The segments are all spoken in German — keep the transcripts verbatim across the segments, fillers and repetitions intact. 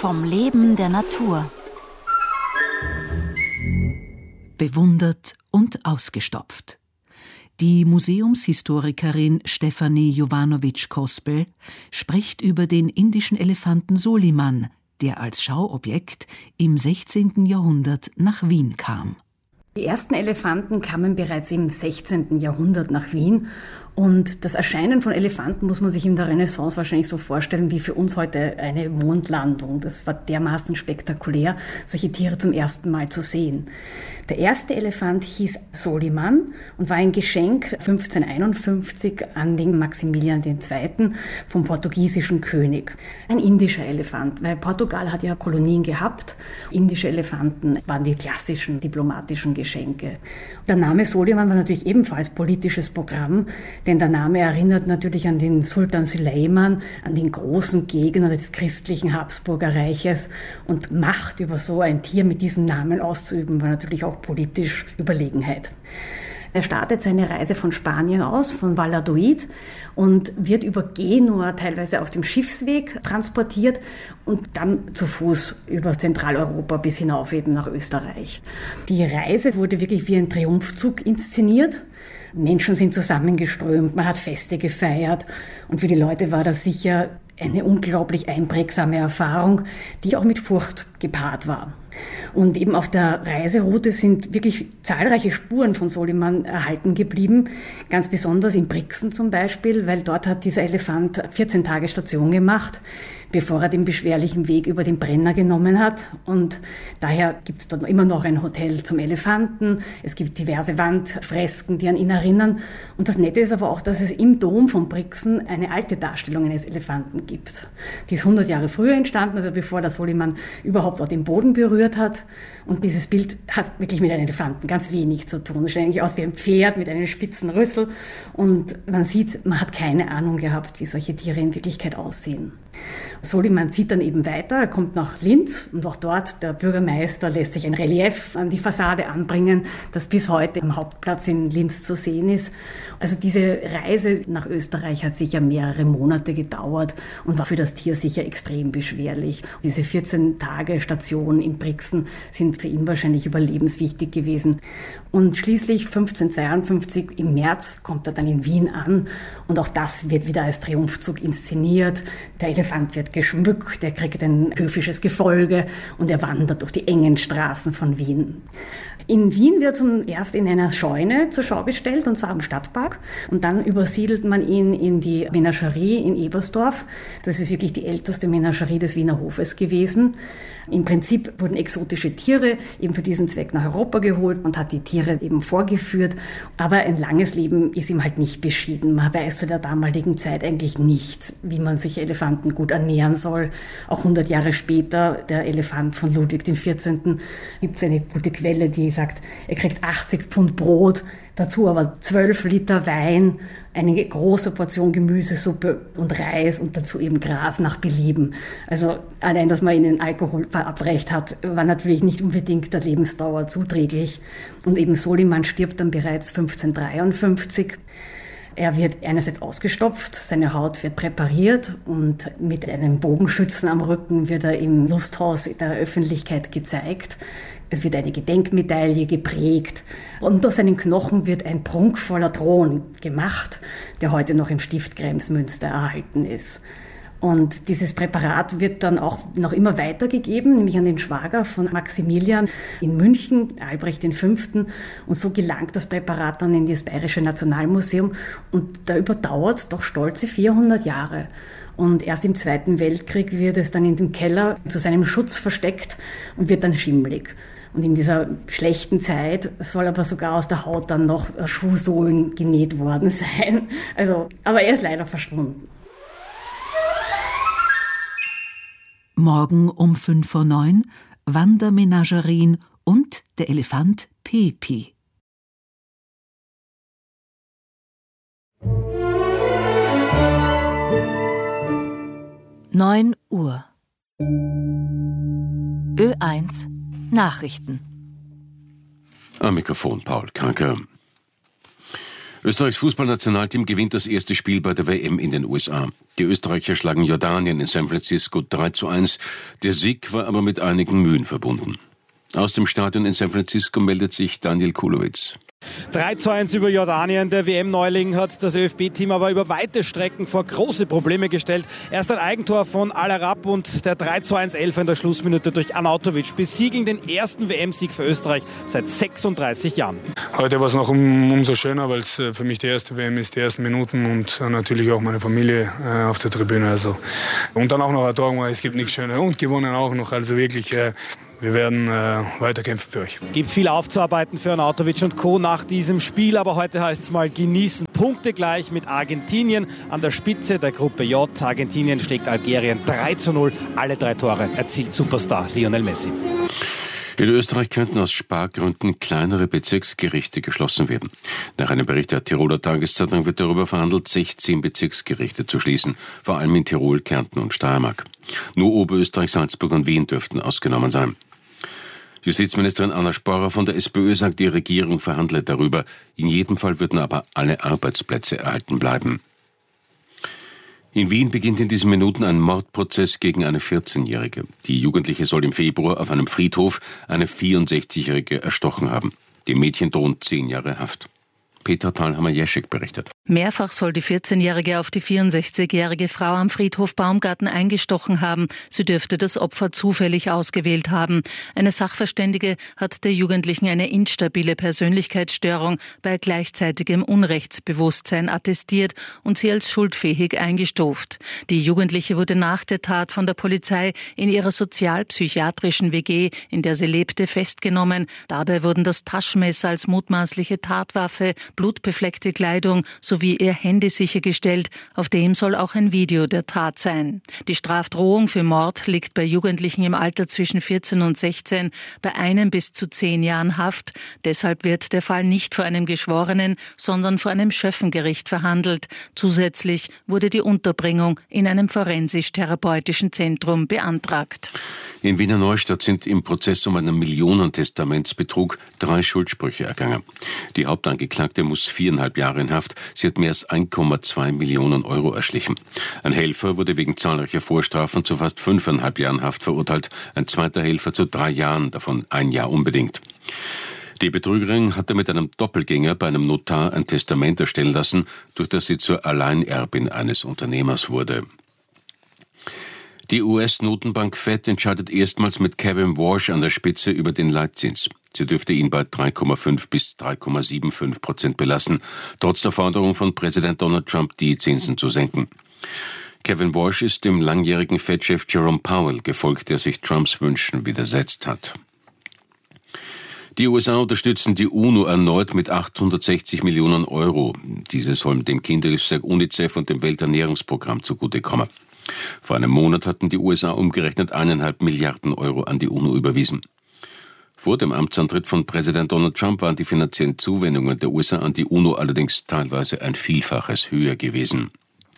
vom Leben der Natur. Bewundert und ausgestopft. Die Museumshistorikerin Stefanie Jovanovic-Kospel spricht über den indischen Elefanten Soliman, der als Schauobjekt im sechzehnten Jahrhundert nach Wien kam. Die ersten Elefanten kamen bereits im sechzehnten Jahrhundert nach Wien. Und das Erscheinen von Elefanten muss man sich in der Renaissance wahrscheinlich so vorstellen wie für uns heute eine Mondlandung. Das war dermaßen spektakulär, solche Tiere zum ersten Mal zu sehen. Der erste Elefant hieß Soliman und war ein Geschenk fünfzehnhunderteinundfünfzig an den Maximilian der Zweite. vom portugiesischen König. Ein indischer Elefant, weil Portugal hat ja Kolonien gehabt. Indische Elefanten waren die klassischen diplomatischen Geschenke. Der Name Soliman war natürlich ebenfalls politisches Programm, denn der Name erinnert natürlich an den Sultan Süleyman, an den großen Gegner des christlichen Habsburger Reiches. Und Macht über so ein Tier mit diesem Namen auszuüben, war natürlich auch politisch Überlegenheit. Er startet seine Reise von Spanien aus, von Valladolid, und wird über Genua teilweise auf dem Schiffsweg transportiert und dann zu Fuß über Zentraleuropa bis hinauf eben nach Österreich. Die Reise wurde wirklich wie ein Triumphzug inszeniert. Menschen sind zusammengeströmt, man hat Feste gefeiert und für die Leute war das sicher eine unglaublich einprägsame Erfahrung, die auch mit Furcht gepaart war. Und eben auf der Reiseroute sind wirklich zahlreiche Spuren von Soliman erhalten geblieben, ganz besonders in Brixen zum Beispiel, weil dort hat dieser Elefant vierzehn Tage Station gemacht, bevor er den beschwerlichen Weg über den Brenner genommen hat. Und daher gibt es dort immer noch ein Hotel zum Elefanten. Es gibt diverse Wandfresken, die an ihn erinnern. Und das Nette ist aber auch, dass es im Dom von Brixen eine alte Darstellung eines Elefanten gibt. Die ist hundert Jahre früher entstanden, also bevor der Soliman überhaupt auch den Boden berührt hat. Und dieses Bild hat wirklich mit einem Elefanten ganz wenig zu tun. Es sieht eigentlich aus wie ein Pferd mit einem spitzen Rüssel. Und man sieht, man hat keine Ahnung gehabt, wie solche Tiere in Wirklichkeit aussehen. Soliman zieht dann eben weiter, er kommt nach Linz und auch dort, der Bürgermeister lässt sich ein Relief an die Fassade anbringen, das bis heute am Hauptplatz in Linz zu sehen ist. Also diese Reise nach Österreich hat sicher mehrere Monate gedauert und war für das Tier sicher extrem beschwerlich. Diese vierzehn Tage Station in Brixen sind für ihn wahrscheinlich überlebenswichtig gewesen. Und schließlich fünfzehnhundertzweiundfünfzig im März kommt er dann in Wien an und auch das wird wieder als Triumphzug inszeniert. Der Elefant wird geschmückt, er kriegt ein höfisches Gefolge und er wandert durch die engen Straßen von Wien. In Wien wird zum erst in einer Scheune zur Schau gestellt, und zwar am Stadtpark. Und dann übersiedelt man ihn in die Menagerie in Ebersdorf. Das ist wirklich die älteste Menagerie des Wiener Hofes gewesen. Im Prinzip wurden exotische Tiere eben für diesen Zweck nach Europa geholt und hat die Tiere eben vorgeführt. Aber ein langes Leben ist ihm halt nicht beschieden. Man weiß zu der damaligen Zeit eigentlich nichts, wie man sich Elefanten gut ernähren soll. Auch hundert Jahre später, der Elefant von Ludwig der Vierzehnte, gibt es eine gute Quelle, die sagt, er kriegt achtzig Pfund Brot, dazu aber zwölf Liter Wein, eine große Portion Gemüsesuppe und Reis und dazu eben Gras nach Belieben. Also allein, dass man ihnen Alkohol verabreicht hat, war natürlich nicht unbedingt der Lebensdauer zuträglich. Und eben Soliman stirbt dann bereits fünfzehnhundertdreiundfünfzig. Er wird einerseits ausgestopft, seine Haut wird präpariert und mit einem Bogenschützen am Rücken wird er im Lusthaus der Öffentlichkeit gezeigt. Es wird eine Gedenkmedaille geprägt und aus seinen Knochen wird ein prunkvoller Thron gemacht, der heute noch im Stift Kremsmünster erhalten ist. Und dieses Präparat wird dann auch noch immer weitergegeben, nämlich an den Schwager von Maximilian in München, Albrecht der Fünfte. Und so gelangt das Präparat dann in das Bayerische Nationalmuseum und da überdauert es doch stolze vierhundert Jahre. Und erst im Zweiten Weltkrieg wird es dann in dem Keller zu seinem Schutz versteckt und wird dann schimmelig. Und in dieser schlechten Zeit soll aber sogar aus der Haut dann noch Schuhsohlen genäht worden sein. Also, aber er ist leider verschwunden. Morgen um fünf vor neun Wandermenagerien und der Elefant Pepi. neun Uhr. Ö eins Nachrichten. Am Mikrofon Paul Kranke. Österreichs Fußballnationalteam gewinnt das erste Spiel bei der W M in den U S A. Die Österreicher schlagen Jordanien in San Francisco drei zu eins. Der Sieg war aber mit einigen Mühen verbunden. Aus dem Stadion in San Francisco meldet sich Daniel Kulowitz. drei zu eins über Jordanien. Der W M-Neuling hat das ÖFB-Team aber über weite Strecken vor große Probleme gestellt. Erst ein Eigentor von Al-Arab und der drei zu eins Elfer in der Schlussminute durch Arnautovic besiegeln den ersten W M-Sieg für Österreich seit sechsunddreißig Jahren. Heute war es noch um, umso schöner, weil es für mich die erste W M ist, die ersten Minuten und natürlich auch meine Familie äh, auf der Tribüne. Also. Und dann auch noch ein Tor, es gibt nichts Schönes und gewonnen auch noch. Also wirklich... Äh, Wir werden äh, weiterkämpfen für euch. Gibt viel aufzuarbeiten für Arnautovic und Co. nach diesem Spiel, aber heute heißt es mal genießen. Punkte gleich mit Argentinien an der Spitze der Gruppe J. Argentinien schlägt Algerien drei zu null. Alle drei Tore erzielt Superstar Lionel Messi. In Österreich könnten aus Spargründen kleinere Bezirksgerichte geschlossen werden. Nach einem Bericht der Tiroler Tageszeitung wird darüber verhandelt, sechzehn Bezirksgerichte zu schließen, vor allem in Tirol, Kärnten und Steiermark. Nur Oberösterreich, Salzburg und Wien dürften ausgenommen sein. Justizministerin Anna Sporrer von der SPÖ sagt, die Regierung verhandle darüber. In jedem Fall würden aber alle Arbeitsplätze erhalten bleiben. In Wien beginnt in diesen Minuten ein Mordprozess gegen eine vierzehnjährige. Die Jugendliche soll im Februar auf einem Friedhof eine vierundsechzigjährige erstochen haben. Dem Mädchen drohen zehn Jahre Haft. Peter Thalhammer-Jeschek berichtet. Mehrfach soll die vierzehnjährige auf die vierundsechzigjährige Frau am Friedhof Baumgarten eingestochen haben. Sie dürfte das Opfer zufällig ausgewählt haben. Eine Sachverständige hat der Jugendlichen eine instabile Persönlichkeitsstörung bei gleichzeitigem Unrechtsbewusstsein attestiert und sie als schuldfähig eingestuft. Die Jugendliche wurde nach der Tat von der Polizei in ihrer sozialpsychiatrischen W G, in der sie lebte, festgenommen. Dabei wurden das Taschenmesser als mutmaßliche Tatwaffe, blutbefleckte Kleidung sowie ihr Handy sichergestellt. Auf dem soll auch ein Video der Tat sein. Die Strafdrohung für Mord liegt bei Jugendlichen im Alter zwischen vierzehn und sechzehn bei einem bis zu zehn Jahren Haft. Deshalb wird der Fall nicht vor einem Geschworenen, sondern vor einem Schöffengericht verhandelt. Zusätzlich wurde die Unterbringung in einem forensisch-therapeutischen Zentrum beantragt. In Wiener Neustadt sind im Prozess um einen Millionentestamentsbetrug drei Schuldsprüche ergangen. Die Hauptangeklagte muss viereinhalb Jahre in Haft. Sie hat mehr als eins Komma zwei Millionen Euro erschlichen. Ein Helfer wurde wegen zahlreicher Vorstrafen zu fast fünfeinhalb Jahren Haft verurteilt. Ein zweiter Helfer zu drei Jahren, davon ein Jahr unbedingt. Die Betrügerin hatte mit einem Doppelgänger bei einem Notar ein Testament erstellen lassen, durch das sie zur Alleinerbin eines Unternehmers wurde. Die U S-Notenbank Fed entscheidet erstmals mit Kevin Warsh an der Spitze über den Leitzins. Sie dürfte ihn bei drei Komma fünf bis drei Komma fünfundsiebzig Prozent belassen, trotz der Forderung von Präsident Donald Trump, die Zinsen zu senken. Kevin Warsh ist dem langjährigen Fed-Chef Jerome Powell gefolgt, der sich Trumps Wünschen widersetzt hat. Die U S A unterstützen die UNO erneut mit achthundertsechzig Millionen Euro. Diese sollen dem Kinderhilfswerk UNICEF und dem Welternährungsprogramm zugutekommen. Vor einem Monat hatten die U S A umgerechnet eineinhalb Milliarden Euro an die UNO überwiesen. Vor dem Amtsantritt von Präsident Donald Trump waren die finanziellen Zuwendungen der U S A an die UNO allerdings teilweise ein Vielfaches höher gewesen.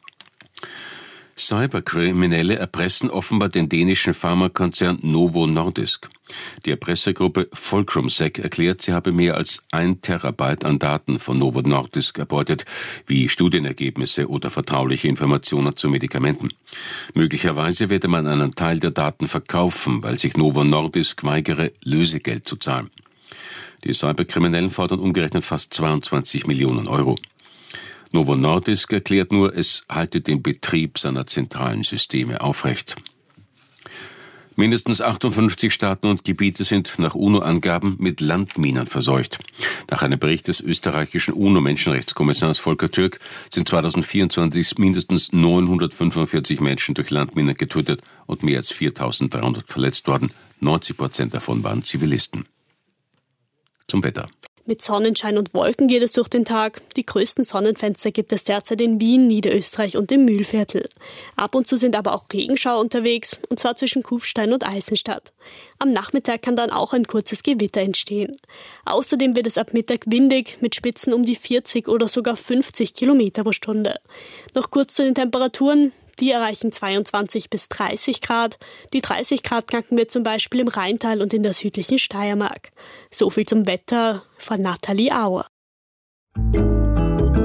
Cyberkriminelle erpressen offenbar den dänischen Pharmakonzern Novo Nordisk. Die Erpressergruppe Fulcrum-Sec erklärt, sie habe mehr als ein Terabyte an Daten von Novo Nordisk erbeutet, wie Studienergebnisse oder vertrauliche Informationen zu Medikamenten. Möglicherweise werde man einen Teil der Daten verkaufen, weil sich Novo Nordisk weigere, Lösegeld zu zahlen. Die Cyberkriminellen fordern umgerechnet fast zweiundzwanzig Millionen Euro. Novo Nordisk erklärt nur, es halte den Betrieb seiner zentralen Systeme aufrecht. Mindestens achtundfünfzig Staaten und Gebiete sind nach UNO-Angaben mit Landminen verseucht. Nach einem Bericht des österreichischen UNO-Menschenrechtskommissars Volker Türk sind zweitausendvierundzwanzig mindestens neunhundertfünfundvierzig Menschen durch Landminen getötet und mehr als viertausenddreihundert verletzt worden. neunzig Prozent davon waren Zivilisten. Zum Wetter. Mit Sonnenschein und Wolken geht es durch den Tag. Die größten Sonnenfenster gibt es derzeit in Wien, Niederösterreich und im Mühlviertel. Ab und zu sind aber auch Regenschauer unterwegs, und zwar zwischen Kufstein und Eisenstadt. Am Nachmittag kann dann auch ein kurzes Gewitter entstehen. Außerdem wird es ab Mittag windig, mit Spitzen um die vierzig oder sogar fünfzig Kilometer pro Stunde. Noch kurz zu den Temperaturen. Die erreichen zweiundzwanzig bis dreißig Grad. Die dreißig Grad knacken wir zum Beispiel im Rheintal und in der südlichen Steiermark. So viel zum Wetter von Nathalie Auer.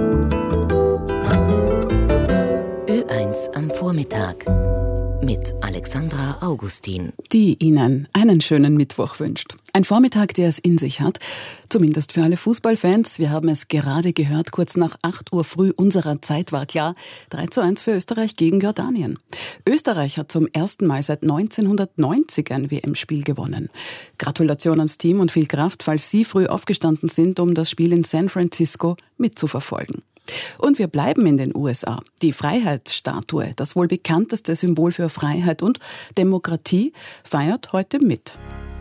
eins am Vormittag mit Alexandra Augustin, die Ihnen einen schönen Mittwoch wünscht. Ein Vormittag, der es in sich hat, zumindest für alle Fußballfans. Wir haben es gerade gehört, kurz nach acht Uhr früh unserer Zeit war klar, drei zu eins für Österreich gegen Jordanien. Österreich hat zum ersten Mal seit neunzehnhundertneunzig ein W M-Spiel gewonnen. Gratulation ans Team und viel Kraft, falls Sie früh aufgestanden sind, um das Spiel in San Francisco mitzuverfolgen. Und wir bleiben in den U S A. Die Freiheitsstatue, das wohl bekannteste Symbol für Freiheit und Demokratie, feiert heute mit.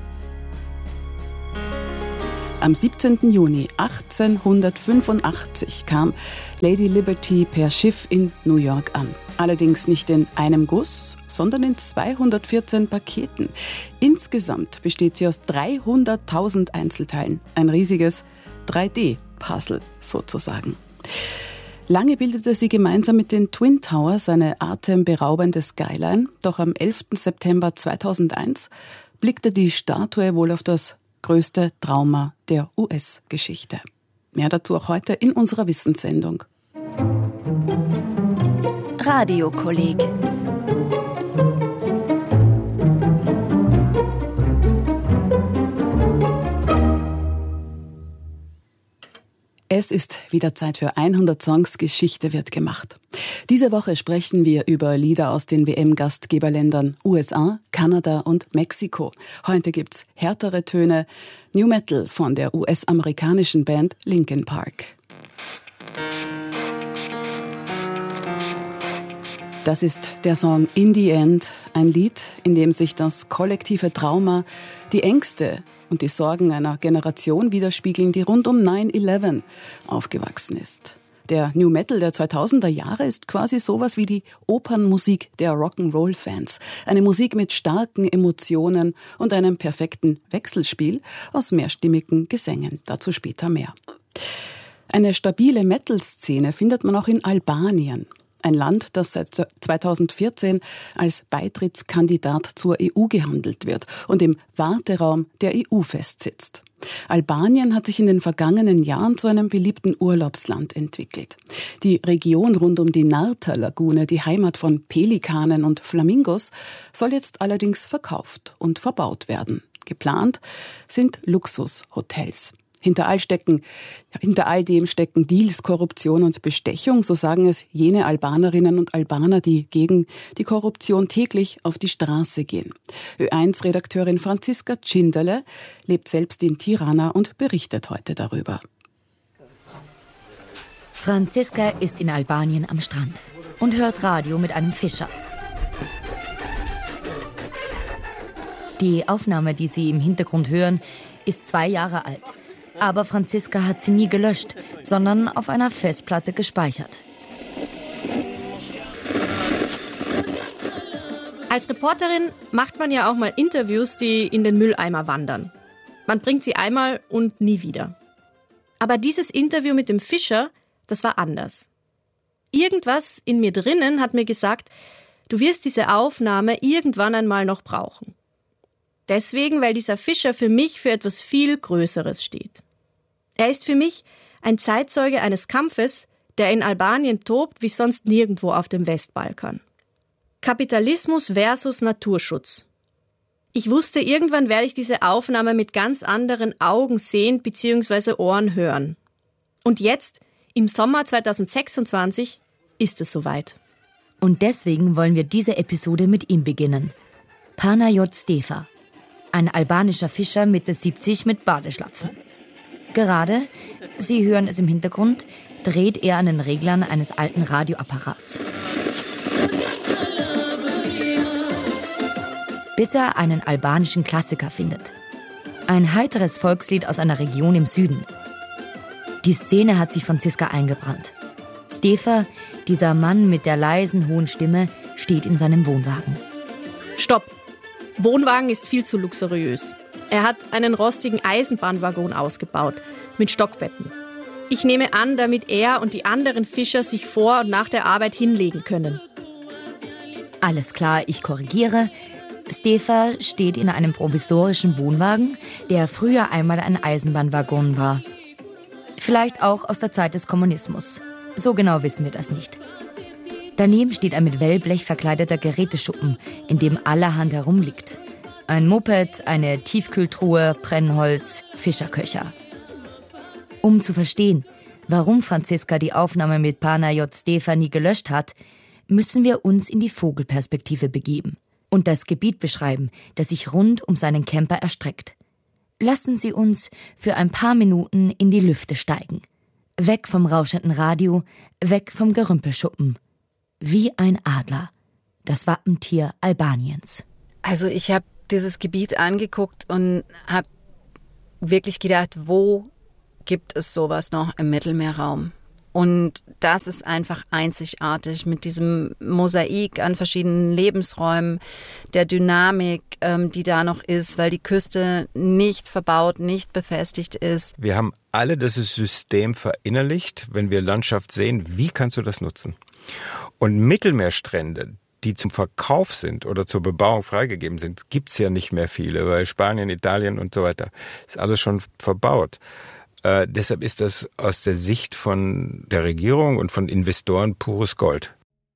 Am siebzehnten Juni achtzehnhundertfünfundachtzig kam Lady Liberty per Schiff in New York an. Allerdings nicht in einem Guss, sondern in zweihundertvierzehn Paketen. Insgesamt besteht sie aus dreihunderttausend Einzelteilen. Ein riesiges drei D-Puzzle sozusagen. Lange bildete sie gemeinsam mit den Twin Towers eine atemberaubende Skyline. Doch am elften September zweitausendeins blickte die Statue wohl auf das größte Trauma der U S-Geschichte. Mehr dazu auch heute in unserer Wissenssendung. Radiokolleg. Es ist wieder Zeit für hundert Songs, Geschichte wird gemacht. Diese Woche sprechen wir über Lieder aus den W M-Gastgeberländern U S A, Kanada und Mexiko. Heute gibt's härtere Töne, New Metal von der U S-amerikanischen Band Linkin Park. Das ist der Song In the End, ein Lied, in dem sich das kollektive Trauma, die Ängste und die Sorgen einer Generation widerspiegeln, die rund um neun elf aufgewachsen ist. Der New Metal der zweitausender Jahre ist quasi sowas wie die Opernmusik der Rock'n'Roll-Fans. Eine Musik mit starken Emotionen und einem perfekten Wechselspiel aus mehrstimmigen Gesängen. Dazu später mehr. Eine stabile Metal-Szene findet man auch in Albanien. Ein Land, das seit zweitausendvierzehn als Beitrittskandidat zur E U gehandelt wird und im Warteraum der E U festsitzt. Albanien hat sich in den vergangenen Jahren zu einem beliebten Urlaubsland entwickelt. Die Region rund um die Narta-Lagune, die Heimat von Pelikanen und Flamingos, soll jetzt allerdings verkauft und verbaut werden. Geplant sind Luxushotels. Hinter all, stecken, hinter all dem stecken Deals, Korruption und Bestechung, so sagen es jene Albanerinnen und Albaner, die gegen die Korruption täglich auf die Straße gehen. Ö eins Redakteurin Franziska Tschinderle lebt selbst in Tirana und berichtet heute darüber. Franziska ist in Albanien am Strand und hört Radio mit einem Fischer. Die Aufnahme, die Sie im Hintergrund hören, ist zwei Jahre alt. Aber Franziska hat sie nie gelöscht, sondern auf einer Festplatte gespeichert. Als Reporterin macht man ja auch mal Interviews, die in den Mülleimer wandern. Man bringt sie einmal und nie wieder. Aber dieses Interview mit dem Fischer, das war anders. Irgendwas in mir drinnen hat mir gesagt, du wirst diese Aufnahme irgendwann einmal noch brauchen. Deswegen, weil dieser Fischer für mich für etwas viel Größeres steht. Er ist für mich ein Zeitzeuge eines Kampfes, der in Albanien tobt wie sonst nirgendwo auf dem Westbalkan. Kapitalismus versus Naturschutz. Ich wusste, irgendwann werde ich diese Aufnahme mit ganz anderen Augen sehen bzw. Ohren hören. Und jetzt, im Sommer zweitausendsechsundzwanzig, ist es soweit. Und deswegen wollen wir diese Episode mit ihm beginnen. Panajot Stefa, ein albanischer Fischer Mitte siebzig mit Badeschlapfen. Gerade, Sie hören es im Hintergrund, dreht er an den Reglern eines alten Radioapparats. Bis er einen albanischen Klassiker findet. Ein heiteres Volkslied aus einer Region im Süden. Die Szene hat sich Franziska eingebrannt. Stefa, dieser Mann mit der leisen, hohen Stimme, steht in seinem Wohnwagen. Stopp! Wohnwagen ist viel zu luxuriös. Er hat einen rostigen Eisenbahnwaggon ausgebaut, mit Stockbetten. Ich nehme an, damit er und die anderen Fischer sich vor und nach der Arbeit hinlegen können. Alles klar, ich korrigiere. Stefa steht in einem provisorischen Wohnwagen, der früher einmal ein Eisenbahnwaggon war. Vielleicht auch aus der Zeit des Kommunismus. So genau wissen wir das nicht. Daneben steht ein mit Wellblech verkleideter Geräteschuppen, in dem allerhand herumliegt. Ein Moped, eine Tiefkühltruhe, Brennholz, Fischerköcher. Um zu verstehen, warum Franziska die Aufnahme mit Panayot Stefa nie gelöscht hat, müssen wir uns in die Vogelperspektive begeben und das Gebiet beschreiben, das sich rund um seinen Camper erstreckt. Lassen Sie uns für ein paar Minuten in die Lüfte steigen. Weg vom rauschenden Radio, weg vom Gerümpelschuppen. Wie ein Adler, das Wappentier Albaniens. Also ich habe dieses Gebiet angeguckt und habe wirklich gedacht, wo gibt es sowas noch im Mittelmeerraum? Und das ist einfach einzigartig mit diesem Mosaik an verschiedenen Lebensräumen, der Dynamik, ähm, die da noch ist, weil die Küste nicht verbaut, nicht befestigt ist. Wir haben alle das System verinnerlicht, wenn wir Landschaft sehen, wie kannst du das nutzen? Und Mittelmeerstrände, die zum Verkauf sind oder zur Bebauung freigegeben sind, gibt es ja nicht mehr viele, weil Spanien, Italien und so weiter ist alles schon verbaut. Äh, deshalb ist das aus der Sicht von der Regierung und von Investoren pures Gold.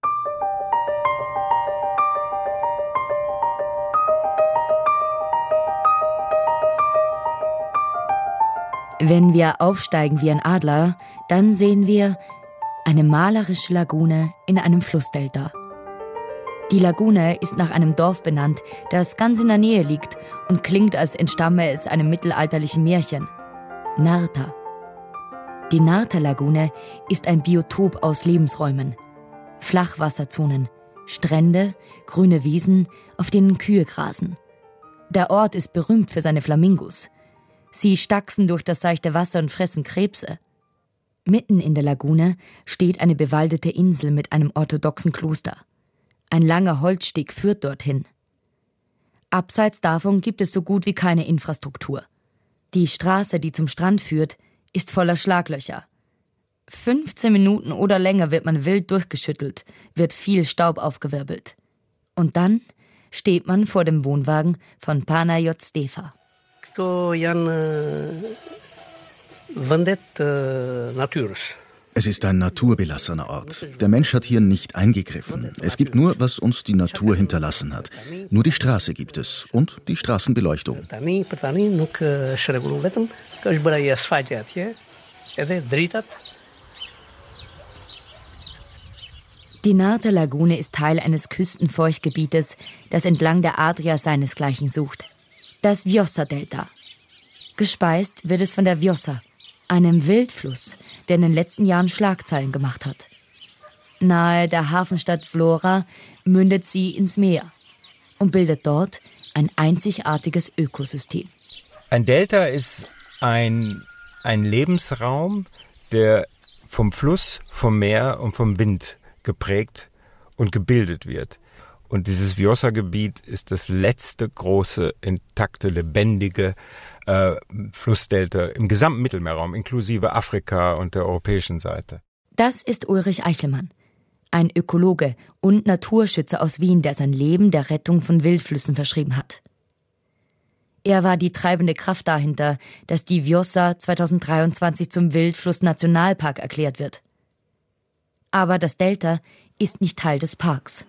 Wenn wir aufsteigen wie ein Adler, dann sehen wir eine malerische Lagune in einem Flussdelta. Die Lagune ist nach einem Dorf benannt, das ganz in der Nähe liegt und klingt, als entstamme es einem mittelalterlichen Märchen. Narta. Die Narta-Lagune ist ein Biotop aus Lebensräumen. Flachwasserzonen, Strände, grüne Wiesen, auf denen Kühe grasen. Der Ort ist berühmt für seine Flamingos. Sie stachsen durch das seichte Wasser und fressen Krebse. Mitten in der Lagune steht eine bewaldete Insel mit einem orthodoxen Kloster. Ein langer Holzsteg führt dorthin. Abseits davon gibt es so gut wie keine Infrastruktur. Die Straße, die zum Strand führt, ist voller Schlaglöcher. fünfzehn Minuten oder länger wird man wild durchgeschüttelt, wird viel Staub aufgewirbelt. Und dann steht man vor dem Wohnwagen von Panayot Stefa. Es ist ein naturbelassener Ort. Der Mensch hat hier nicht eingegriffen. Es gibt nur, was uns die Natur hinterlassen hat. Nur die Straße gibt es und die Straßenbeleuchtung. Die Narta-Lagune ist Teil eines Küstenfeuchtgebietes, das entlang der Adria seinesgleichen sucht. Das Vjosa-Delta. Gespeist wird es von der Vjosa, einem Wildfluss, der in den letzten Jahren Schlagzeilen gemacht hat. Nahe der Hafenstadt Vlora mündet sie ins Meer und bildet dort ein einzigartiges Ökosystem. Ein Delta ist ein, ein Lebensraum, der vom Fluss, vom Meer und vom Wind geprägt und gebildet wird. Und dieses Vjosa-Gebiet ist das letzte große, intakte, lebendige äh, Flussdelta im gesamten Mittelmeerraum, inklusive Afrika und der europäischen Seite. Das ist Ulrich Eichelmann, ein Ökologe und Naturschützer aus Wien, der sein Leben der Rettung von Wildflüssen verschrieben hat. Er war die treibende Kraft dahinter, dass die Vjosa zweitausenddreiundzwanzig zum Wildfluss-Nationalpark erklärt wird. Aber das Delta ist nicht Teil des Parks.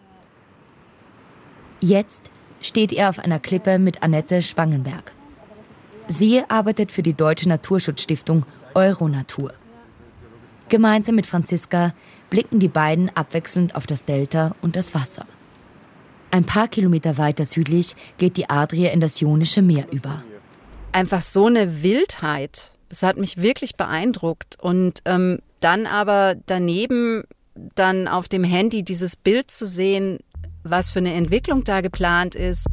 Jetzt steht er auf einer Klippe mit Annette Spangenberg. Sie arbeitet für die Deutsche Naturschutzstiftung Euronatur. Gemeinsam mit Franziska blicken die beiden abwechselnd auf das Delta und das Wasser. Ein paar Kilometer weiter südlich geht die Adria in das Ionische Meer über. Einfach so eine Wildheit, das hat mich wirklich beeindruckt. Und ähm, dann aber daneben dann auf dem Handy dieses Bild zu sehen, was für eine Entwicklung da geplant ist.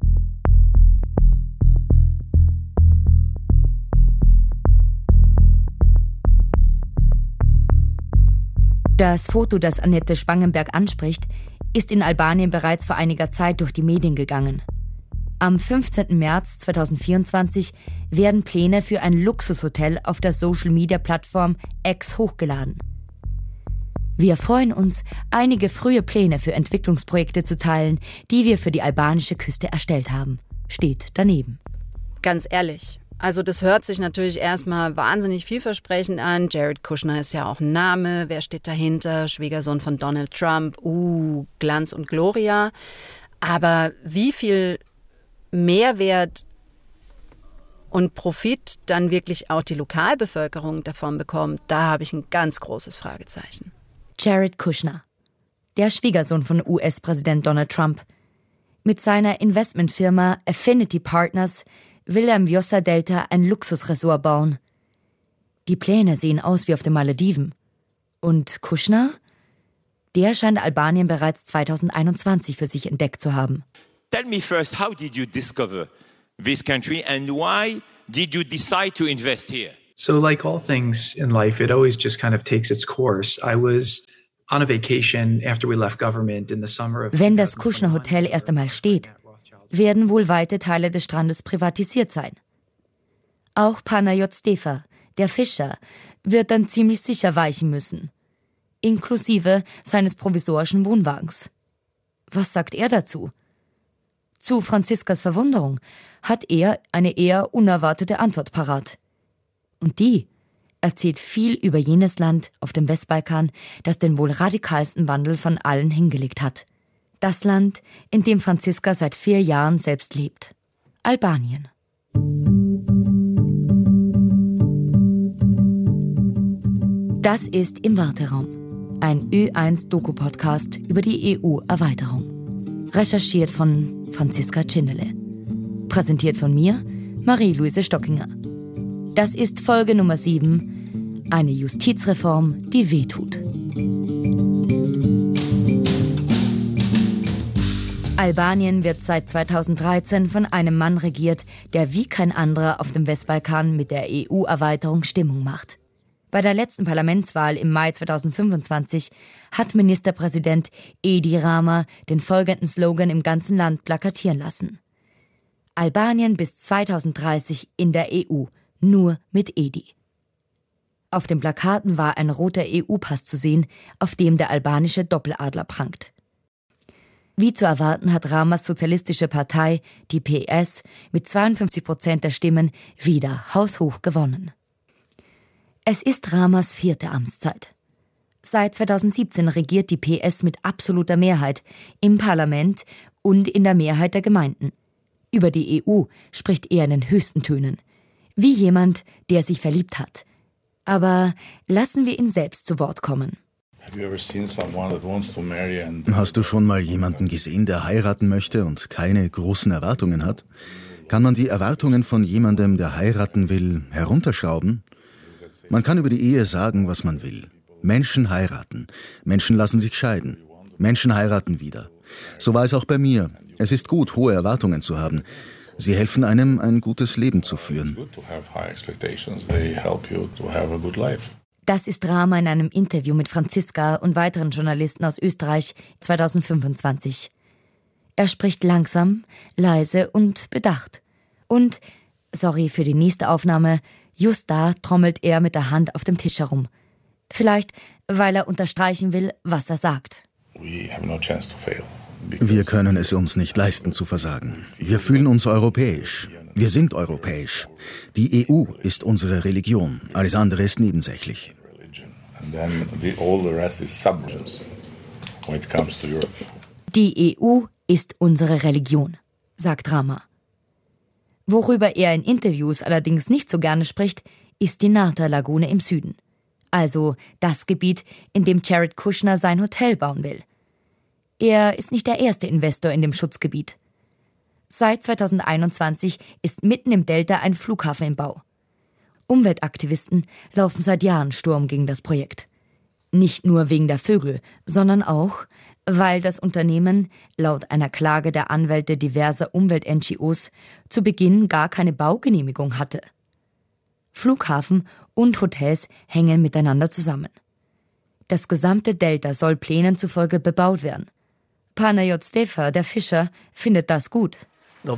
Das Foto, das Annette Spangenberg anspricht, ist in Albanien bereits vor einiger Zeit durch die Medien gegangen. Am fünfzehnten März zweitausendvierundzwanzig werden Pläne für ein Luxushotel auf der Social-Media-Plattform X hochgeladen. Wir freuen uns, einige frühe Pläne für Entwicklungsprojekte zu teilen, die wir für die albanische Küste erstellt haben. Steht daneben. Ganz ehrlich, Also das hört sich natürlich erstmal wahnsinnig vielversprechend an. Jared Kushner ist ja auch ein Name. Wer steht dahinter? Schwiegersohn von Donald Trump. Uh, Glanz und Gloria. Aber wie viel Mehrwert und Profit dann wirklich auch die Lokalbevölkerung davon bekommt, da habe ich ein ganz großes Fragezeichen. Jared Kushner, der Schwiegersohn von U S-Präsident Donald Trump. Mit seiner Investmentfirma Affinity Partners will er im Vjosa-Delta ein Luxusresort bauen. Die Pläne sehen aus wie auf den Malediven. Und Kushner? Der scheint Albanien bereits zweitausendeinundzwanzig für sich entdeckt zu haben. Tell me first, how did you discover this country and why did you decide to invest here? So like all things in life, it always just kind of takes its course. I was on a vacation after we left government in the summer of... Wenn das Kushner Hotel erst einmal steht, werden wohl weite Teile des Strandes privatisiert sein. Auch Panayot Stefa, der Fischer, wird dann ziemlich sicher weichen müssen. Inklusive seines provisorischen Wohnwagens. Was sagt er dazu? Zu Franziskas Verwunderung hat er eine eher unerwartete Antwort parat. Und die erzählt viel über jenes Land auf dem Westbalkan, das den wohl radikalsten Wandel von allen hingelegt hat. Das Land, in dem Franziska seit vier Jahren selbst lebt. Albanien. Das ist Im Warteraum, ein Ö eins Doku-Podcast über die E U-Erweiterung. Recherchiert von Franziska Tschindele. Präsentiert von mir, Marie-Louise Stockinger. Das ist Folge Nummer sieben, eine Justizreform, die wehtut. Albanien wird seit zweitausenddreizehn von einem Mann regiert, der wie kein anderer auf dem Westbalkan mit der E U-Erweiterung Stimmung macht. Bei der letzten Parlamentswahl im Mai zweitausendfünfundzwanzig hat Ministerpräsident Edi Rama den folgenden Slogan im ganzen Land plakatieren lassen. Albanien bis zweitausenddreißig in der E U, nur mit Edi. Auf den Plakaten war ein roter E U-Pass zu sehen, auf dem der albanische Doppeladler prangt. Wie zu erwarten hat Ramas sozialistische Partei, die P S, mit zweiundfünfzig Prozent der Stimmen wieder haushoch gewonnen. Es ist Ramas vierte Amtszeit. Seit zweitausendsiebzehn regiert die P S mit absoluter Mehrheit im Parlament und in der Mehrheit der Gemeinden. Über die E U spricht er in den höchsten Tönen. Wie jemand, der sich verliebt hat. Aber lassen wir ihn selbst zu Wort kommen. Hast du schon mal jemanden gesehen, der heiraten möchte und keine großen Erwartungen hat? Kann man die Erwartungen von jemandem, der heiraten will, herunterschrauben? Man kann über die Ehe sagen, was man will. Menschen heiraten. Menschen lassen sich scheiden. Menschen heiraten wieder. So war es auch bei mir. Es ist gut, hohe Erwartungen zu haben. Sie helfen einem, ein gutes Leben zu führen. Das ist Rama in einem Interview mit Franziska und weiteren Journalisten aus Österreich zweitausendfünfundzwanzig. Er spricht langsam, leise und bedacht. Und, sorry für die nächste Aufnahme, just da trommelt er mit der Hand auf dem Tisch herum. Vielleicht, weil er unterstreichen will, was er sagt. Wir können es uns nicht leisten zu versagen. Wir fühlen uns europäisch. Wir sind europäisch. Die E U ist unsere Religion. Alles andere ist nebensächlich. Die E U ist unsere Religion, sagt Rama. Worüber er in Interviews allerdings nicht so gerne spricht, ist die Narta-Lagune im Süden. Also das Gebiet, in dem Jared Kushner sein Hotel bauen will. Er ist nicht der erste Investor in dem Schutzgebiet. Seit zweitausendeinundzwanzig ist mitten im Delta ein Flughafen im Bau. Umweltaktivisten laufen seit Jahren Sturm gegen das Projekt. Nicht nur wegen der Vögel, sondern auch, weil das Unternehmen laut einer Klage der Anwälte diverser Umwelt-N G Os zu Beginn gar keine Baugenehmigung hatte. Flughafen und Hotels hängen miteinander zusammen. Das gesamte Delta soll Plänen zufolge bebaut werden. Panayot Stefa, der Fischer, findet das gut. Hier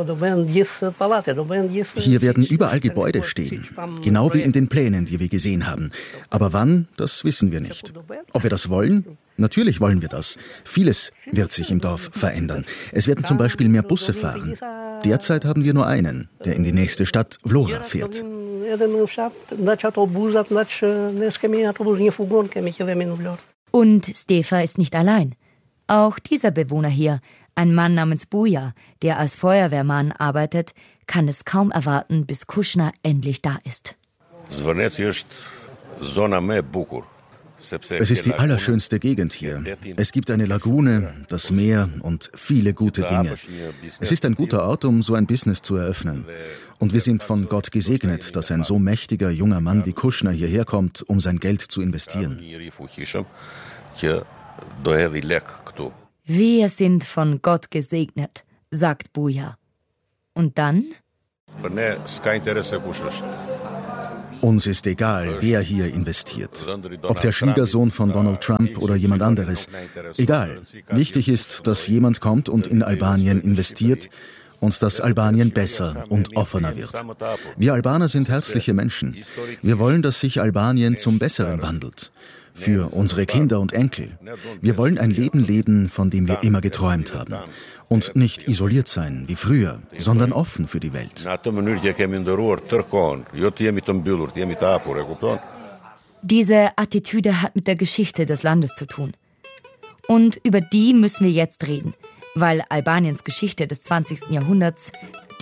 werden überall Gebäude stehen, genau wie in den Plänen, die wir gesehen haben. Aber wann, das wissen wir nicht. Ob wir das wollen? Natürlich wollen wir das. Vieles wird sich im Dorf verändern. Es werden zum Beispiel mehr Busse fahren. Derzeit haben wir nur einen, der in die nächste Stadt Vlora fährt. Und Stefa ist nicht allein. Auch dieser Bewohner hier, ein Mann namens Buja, der als Feuerwehrmann arbeitet, kann es kaum erwarten, bis Kushner endlich da ist. Es ist die allerschönste Gegend hier. Es gibt eine Lagune, das Meer und viele gute Dinge. Es ist ein guter Ort, um so ein Business zu eröffnen. Und wir sind von Gott gesegnet, dass ein so mächtiger junger Mann wie Kushner hierher kommt, um sein Geld zu investieren. Wir sind von Gott gesegnet, sagt Buja. Und dann? Uns ist egal, wer hier investiert. Ob der Schwiegersohn von Donald Trump oder jemand anderes. Egal. Wichtig ist, dass jemand kommt und in Albanien investiert und dass Albanien besser und offener wird. Wir Albaner sind herzliche Menschen. Wir wollen, dass sich Albanien zum Besseren wandelt. Für unsere Kinder und Enkel. Wir wollen ein Leben leben, von dem wir immer geträumt haben. Und nicht isoliert sein, wie früher, sondern offen für die Welt. Diese Attitüde hat mit der Geschichte des Landes zu tun. Und über die müssen wir jetzt reden, weil Albaniens Geschichte des zwanzigsten Jahrhunderts